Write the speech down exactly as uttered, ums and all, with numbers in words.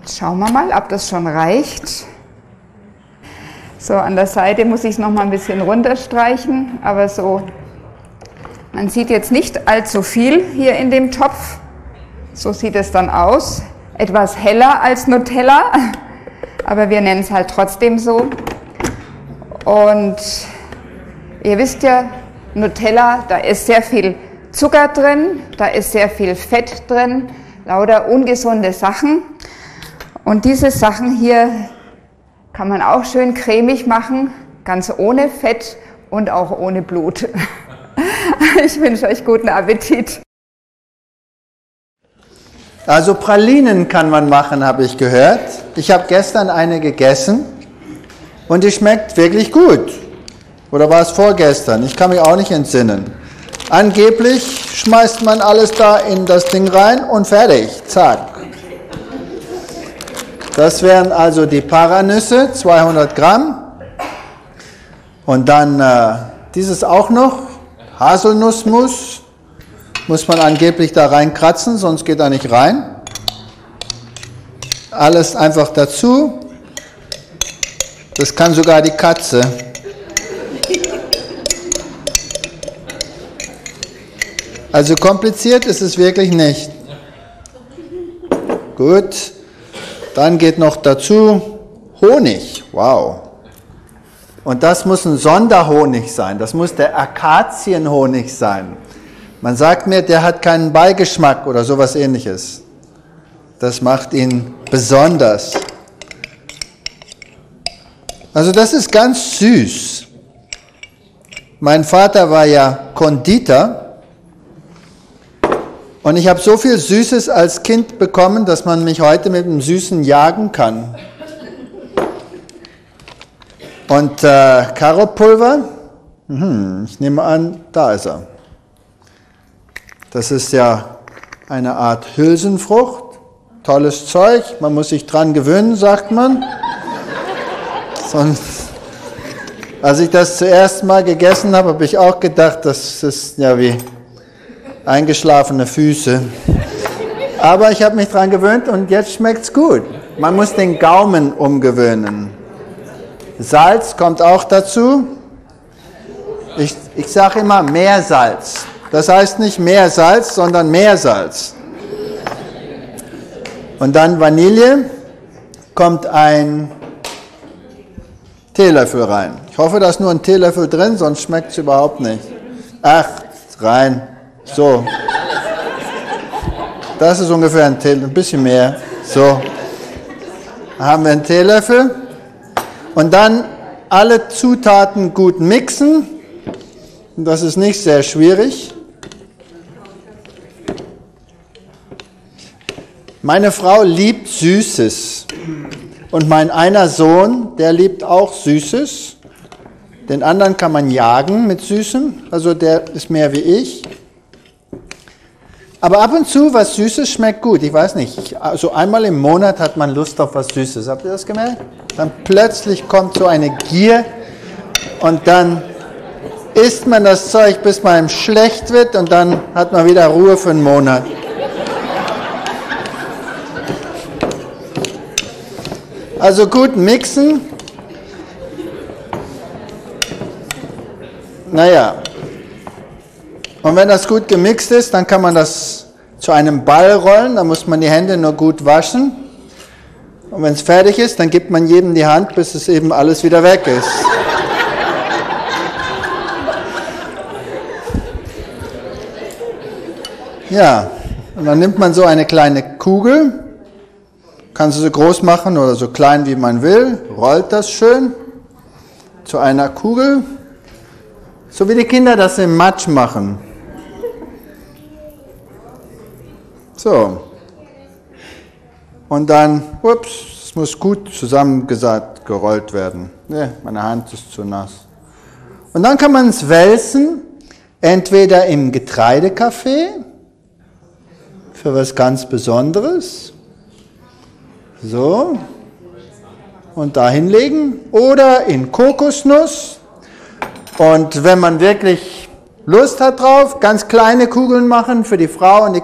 Jetzt schauen wir mal, ob das schon reicht. So, an der Seite muss ich es noch mal ein bisschen runterstreichen, aber so, man sieht jetzt nicht allzu viel hier in dem Topf. So sieht es dann aus. Etwas heller als Nutella, aber wir nennen es halt trotzdem so. Und ihr wisst ja, Nutella, da ist sehr viel Zucker drin, da ist sehr viel Fett drin, lauter ungesunde Sachen. Und diese Sachen hier kann man auch schön cremig machen, ganz ohne Fett und auch ohne Blut. Ich wünsche euch guten Appetit. Also Pralinen kann man machen, habe ich gehört. Ich habe gestern eine gegessen und die schmeckt wirklich gut. Oder war es vorgestern? Ich kann mich auch nicht entsinnen. Angeblich schmeißt man alles da in das Ding rein und fertig. Zack. Das wären also die Paranüsse, zweihundert Gramm. Und dann äh, dieses auch noch, Haselnussmus. Muss man angeblich da reinkratzen, sonst geht er nicht rein. Alles einfach dazu. Das kann sogar die Katze. Also kompliziert ist es wirklich nicht. Gut. Dann geht noch dazu Honig. Wow. Und das muss ein Sonderhonig sein. Das muss der Akazienhonig sein. Man sagt mir, der hat keinen Beigeschmack oder sowas Ähnliches. Das macht ihn besonders. Also das ist ganz süß. Mein Vater war ja Konditor und ich habe so viel Süßes als Kind bekommen, dass man mich heute mit dem Süßen jagen kann. Und äh, Karopulver, hm, ich nehme an, da ist er. Das ist ja eine Art Hülsenfrucht, tolles Zeug, man muss sich dran gewöhnen, sagt man. Sonst, als ich das zuerst mal gegessen habe, habe ich auch gedacht, das ist ja wie eingeschlafene Füße. Aber ich habe mich dran gewöhnt und jetzt schmeckt's gut. Man muss den Gaumen umgewöhnen. Salz kommt auch dazu. Ich, ich sage immer Meersalz. Das heißt nicht mehr Salz, sondern Meersalz. Und dann Vanille, kommt ein Teelöffel rein. Ich hoffe, da ist nur ein Teelöffel drin, sonst schmeckt es überhaupt nicht. Ach, rein. So. Das ist ungefähr ein Teelöffel, ein bisschen mehr. So. Da haben wir einen Teelöffel. Und dann alle Zutaten gut mixen. Das ist nicht sehr schwierig. Meine Frau liebt Süßes und mein einer Sohn, der liebt auch Süßes. Den anderen kann man jagen mit Süßem, also der ist mehr wie ich. Aber ab und zu was Süßes schmeckt gut, ich weiß nicht, also einmal im Monat hat man Lust auf was Süßes, habt ihr das gemerkt? Dann plötzlich kommt so eine Gier und dann isst man das Zeug, bis man ihm schlecht wird und dann hat man wieder Ruhe für einen Monat. Also gut mixen. Naja. Und wenn das gut gemixt ist, dann kann man das zu einem Ball rollen. Da muss man die Hände nur gut waschen. Und wenn es fertig ist, dann gibt man jedem die Hand, bis es eben alles wieder weg ist. Ja, und dann nimmt man so eine kleine Kugel. Kann sie so groß machen oder so klein wie man will, rollt das schön zu einer Kugel, so wie die Kinder das im Matsch machen. So. Und dann, ups, es muss gut zusammengesagt gerollt werden. Ne, meine Hand ist zu nass. Und dann kann man es wälzen, entweder im Getreidekaffee, für was ganz Besonderes, so, und da hinlegen oder in Kokosnuss. Und wenn man wirklich Lust hat drauf, ganz kleine Kugeln machen für die Frau und die